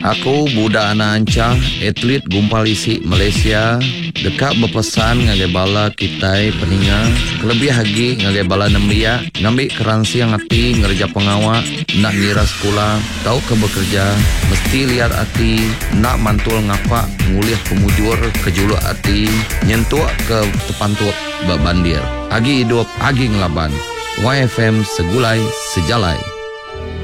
Aku budak anak anca, atlet gumpal isi Malaysia. Dekat berpesan ngagai bala kita peninga. Kelebih lagi ngagai bala nembia. Ngambil keransi yang hati ngerja pengawak. Nak ngira sekolah, tahu ke bekerja. Mesti lihat hati. Nak mantul ngapak, nguliah pemujur kejuluk hati. Nyentuh ke tepantut bebandir. Agi hidup, agi ngelaban. YFM segulai sejalai.